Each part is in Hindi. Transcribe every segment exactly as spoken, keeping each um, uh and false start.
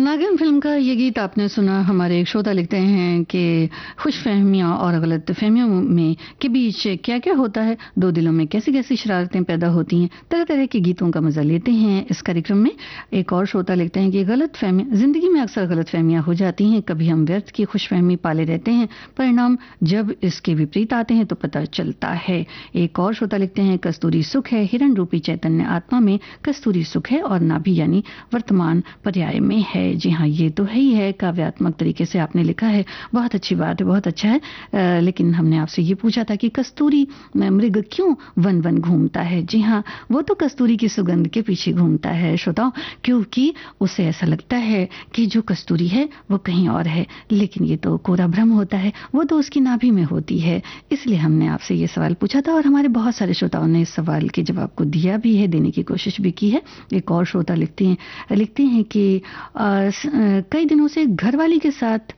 नागिन फिल्म का ये गीत आपने सुना। हमारे एक श्रोता लिखते हैं कि खुशफहमियां और गलत फहमियों में के बीच क्या क्या होता है, दो दिलों में कैसी कैसी शरारतें पैदा होती हैं। तरह तरह के गीतों का मजा लेते हैं इस कार्यक्रम में। एक और श्रोता लिखते हैं कि गलत फहमी जिंदगी में अक्सर गलत फहमियां हो जाती हैं। कभी हम व्यर्थ की खुशफहमी पाले रहते हैं, परिणाम जब इसके विपरीत आते हैं तो पता चलता है। एक और श्रोता लिखते हैं कस्तूरी सुख है, हिरण रूपी चैतन्य आत्मा में कस्तूरी सुख है और नाभि यानी वर्तमान पर्याय में है। जी हाँ, ये तो है ही है। काव्यात्मक तरीके से आपने लिखा है, बहुत अच्छी बात है, बहुत अच्छा है। आ, लेकिन हमने आपसे ये पूछा था कि कस्तूरी मृग क्यों वन वन घूमता है। जी हाँ, वो तो कस्तूरी की सुगंध के पीछे घूमता है श्रोताओं, क्योंकि उसे ऐसा लगता है कि जो कस्तूरी है वो कहीं और है। लेकिन ये तो कोरा भ्रम होता है, वो तो उसकी नाभि में होती है। इसलिए हमने आपसे ये सवाल पूछा था और हमारे बहुत सारे श्रोताओं ने इस सवाल के जवाब को दिया भी है, देने की कोशिश भी की है। एक और श्रोता लिखते हैं लिखते हैं कि कई दिनों से घरवाली के साथ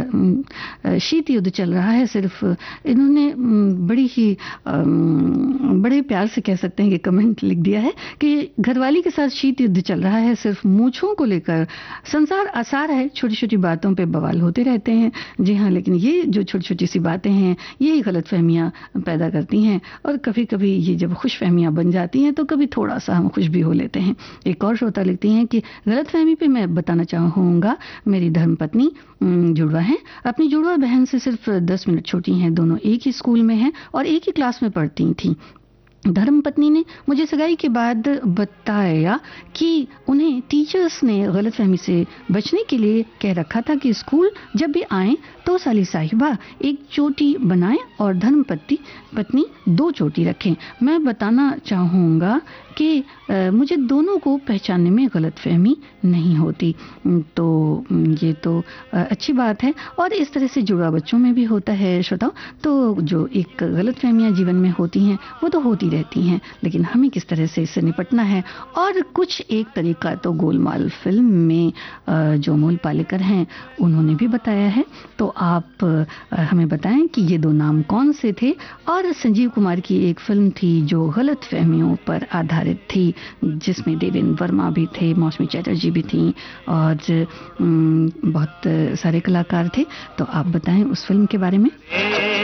शीत युद्ध चल रहा है। सिर्फ इन्होंने बड़ी ही बड़े प्यार से कह सकते हैं कि कमेंट लिख दिया है कि घरवाली के साथ शीत युद्ध चल रहा है, सिर्फ मूंछों को लेकर संसार आसार है, छोटी छोटी बातों पे बवाल होते रहते हैं। जी हाँ, लेकिन ये जो छोटी छोटी सी बातें हैं यही गलत फहमियाँ पैदा करती हैं और कभी कभी ये जब खुश फहमियाँ बन जाती हैं तो कभी थोड़ा सा हम खुश भी हो लेते हैं। एक और श्रोता लिखती हैं कि गलत फहमी पे मैं बताना चाहूँगा, मेरी धर्मपत्नी जुड़वा है, अपनी जुड़वा बहन से सिर्फ दस मिनट छोटी हैं, दोनों एक ही स्कूल में हैं और एक ही क्लास में पढ़ती थीं। धर्मपत्नी ने मुझे सगाई के बाद बताया कि उन्हें टीचर्स ने गलतफहमी से बचने के लिए कह रखा था कि स्कूल जब भी आए तो साली साहिबा एक चोटी बनाएं और धर्मपत्नी पत्नी दो चोटी रखें। मैं बताना चाहूँगा कि आ, मुझे दोनों को पहचानने में गलतफहमी नहीं होती। तो ये तो आ, अच्छी बात है और इस तरह से जुड़वा बच्चों में भी होता है श्रोताओ। तो जो एक गलतफहमियां जीवन में होती हैं वो तो होती रहती हैं, लेकिन हमें किस तरह से इससे निपटना है और कुछ एक तरीका तो गोलमाल फिल्म में जो अमोल पालेकर हैं उन्होंने भी बताया है। तो आप हमें बताएं कि ये दो नाम कौन से थे। और संजीव कुमार की एक फिल्म थी जो गलत फहमियों पर आधारित थी, जिसमें देवेंद्र वर्मा भी थे, मौसमी चटर्जी भी थी और बहुत सारे कलाकार थे। तो आप बताएं उस फिल्म के बारे में।